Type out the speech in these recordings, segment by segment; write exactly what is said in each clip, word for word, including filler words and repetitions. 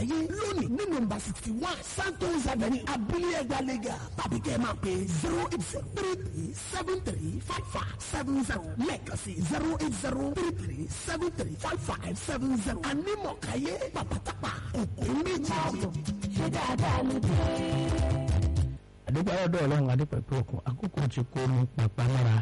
Nímọ̀káyé lónìí ní nọ́mbà sixty one Santos Avenue Abúlé Ẹ̀gbá Lẹ́gà tàbí kẹ́ ẹ máa pè zero eight zero three three seven three five five seven zero lẹ́ẹ̀kan sí zero eight zero three three seven three five five seven zero. Nímọ̀káyé pàpàtàpà òkú méjì. ṣé dáadáa ló dé. àdúgbò ọ̀dọ̀ ọlọ́run adépẹ̀pẹ̀ òkun àkókò ti kó ní pàpà lára.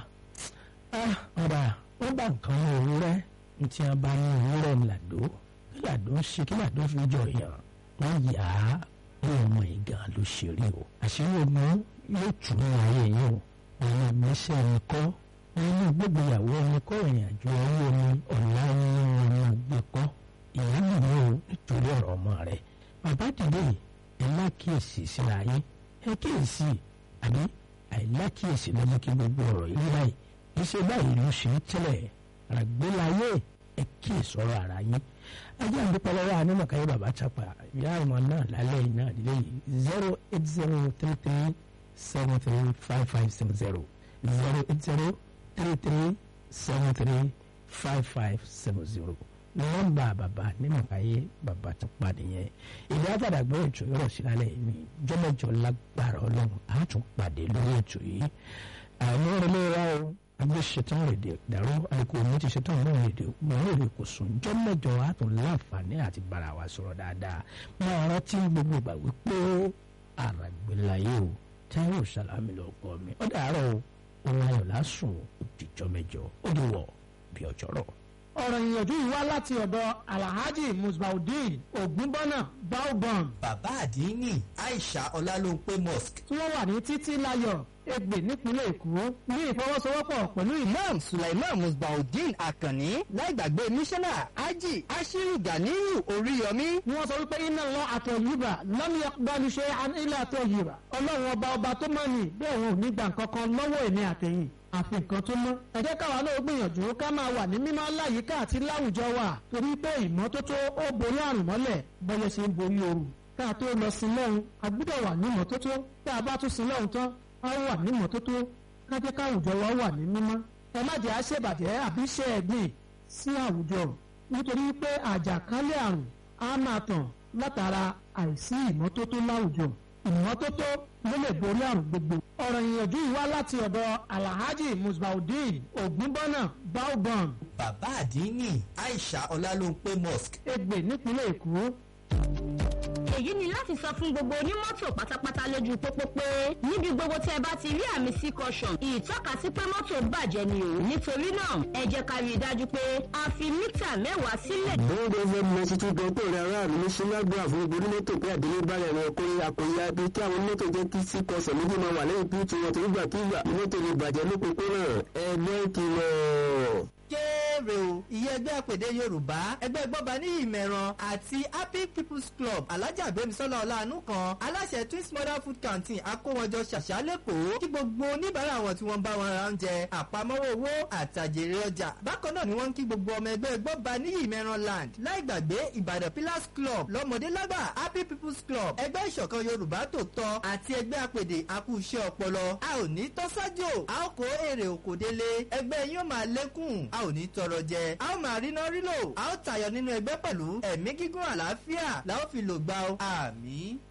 ọ̀rà wọ́n bá nǹkan ní òwúrẹ́ ní tí wọ́n bá ní òwúrẹ́ ní làdó kí làdó ń ṣe kí làdó fi jọ yàn wọ́n yà á ní ọmọ ìgàn ló ṣe rí o. àṣírí ogun yóò tún ní ayé yìí o. ọ̀nà ìmọ̀ṣẹ́ ẹni kọ́ nínú gbogboyàwó ẹni kọ́ ìrìn àjò ayé omi ọ̀la nínú ọmọ ìgbẹ́kọ́ ìyá nìyí o nítorí ọ̀rọ̀ ọmọ rẹ̀. bàbá dìde ẹ lákìyèsí síra yín ẹ kíyèsí àbí àìlákìyèsí ló ní kí gbogbo ọ̀rọ̀ yìí báyìí iṣẹ́ báyìí ló ṣe ń tẹ́lẹ̀ àgbélayé ẹ kíyèsí ọ̀rọ̀ ara yín. ajá ń dúpẹ́ lọ́wọ́ Nímọ̀káyé bàbá Tápà ìyá ìmọ̀ náà lálẹ́ yìí náà nílé yìí zero eight zero three three seven three five five seven zero zero eight zero three three seven three five five seven zero nọ́mbà bàbá Nímọ̀káyé bàbá Tápà nìyẹn. ìdí àtàdàgbọ́ ètò yọrọ sí lálẹ́ mi jọmọjọ lágbára Ọlọ́run á tún pàdé lórí ètò yìí. àwọn ọ̀rẹ́lẹ́ wa o agbé ṣetán rèdè dàrú àìkú omi ti ṣetán mọ́ rèdè mọ́ rèdè kò sùn jọmọjọ á tún láǹfààní àti bára wa sọ̀rọ̀ dáadáa. máa rántí gbogbo ìgbà wípé àràgbélayé o Táíwò Sàlámì lọ́kọ mi ó dàárọ̀ o òun ayọ̀ lásùn òdìjọ́ mẹ́jọ ó dì wọ̀ bí ọjọ́rọ̀. ọ̀rọ̀ ìyànjú yìí wá láti ọ̀dọ̀ alhaji musbaudeen ogunbọ́nà baobon. bàbá àdínní Aisha Ọlálóńpé mosque. tí wọ́n wà ní títí láyọ̀ Ẹ̀gbẹ́ nípínlẹ̀ Èkó ní ìfọwọ́sowọ́pọ̀ pẹ̀lú imam sulaiman musbaudeen akanni láìgbàgbé mísánná haji ashiru ganiyu oríyọmí. ni wọ́n sọ wípé iná lọ àtọ̀ yorùbá lọ́mí ọgbàlùṣe ilẹ̀ àtọ̀ yorùbá ọlọ́run ọba ọba tó mọ̀ ní bẹ́ẹ̀ wọn ò ní gbà kankan lọ́wọ́ èmi àtẹ̀yìn àfi nǹkan tó mọ́. ẹ jẹ́ káwa náà gbìyànjú ká máa wà ní mímọ́ láyìíká àti láwùjọ wa torí pé ìmọ́tótó ó borí àrùn mọ́lẹ̀ bọ́yẹ̀ ṣe ń borí ooru. ká tó lọ sí lọ́hùn a gbọ́dọ̀ wà ní ìmọ́tótó tá a bá tún sí lọ́hùn tán a wà ní ìmọ́tótó ká jẹ́ káwùjọ wa wà ní mímọ́. ẹ má jẹ́ àṣebàjẹ́ àbí ṣe ẹ̀gbìn sí àwùjọ nítorí pé àjàkálẹ̀ àrùn á máa tàn látara àìsí ìmọ́tótó láwùjọ. ìmọ́tótó ló lè borí àrùn gbogbo. ọ̀rọ̀ ìyànjú yìí wá láti ọ̀dọ̀ alhaji musbaudeen ogunbọ́nà baobon. bàbá àdínní Aisha Ọlálóńpé mosque. Ẹ̀gbẹ́ nípínlẹ̀ Èkó. èyí ni láti sọ fún gbogbo onímọ́tò pátápátá lójú pópó pé níbi gbogbo tí ẹ bá ti rí àmì sí caution ìtọ́ka sí pé mọ́tò bàjẹ́ ni o nítorí náà ẹ jẹ́ ká rí i dájú pé a fi mítà mẹ́wàá sílẹ̀. bóńgó fẹ́ mọ sí tún gbọ́ pé òrẹ́ aráàlú ní sílágbà fún gbogbo onímọ́tò pé àdéhùn bá rẹ̀ wọn kó akọ̀yà bí kí àwọn mọ́tò jẹ́ kí sí caution méjì máa wà lẹ́yìn pí tiwọn tó gbàkigbà mọ́tò lè bàjẹ́ lópópónà ẹgbẹ́ kìlọ̀. kéré o ìyẹn ẹgbẹ́ àpèdè Yorùbá ẹgbẹ́ gbọ́ba ní ìmẹ̀ràn àti Happy People's Club alájà Gbémisọ́lá Ọláàánú kan aláṣẹ Twins Mother Food Canteen akówọjọ ṣàṣà lẹ́kọ̀ọ́ kí gbogbo oníbàárà wọn tí wọ́n bá wọn ra oúnjẹ àpamọ́wọ́ owó àtàjèrè ọjà bákan náà ni wọ́n ń kí gbogbo ọmọ ẹgbẹ́ gbọ́ba ní ìmẹ̀ràn land láì gbàgbé Ìbàdàn Pillars Club lọ́mọdé lágbà Happy People's Club ẹgbẹ́ ìṣọ̀kan Yorùbá tòótọ́ àti ẹgbẹ́ àpèdè akúṣẹ́ ọpọlọ a ò ní tọ́sájò a ó kó èrè òkòdélé ẹgbẹ́ yóò máa lékún a ò ní tọrọ jẹ a ó máa rí náà rí lò a ó tayọ nínú ẹgbẹ́ pẹ̀lú ẹ̀mí gígùn àlàáfíà la ó fi lò gbà ó àmín.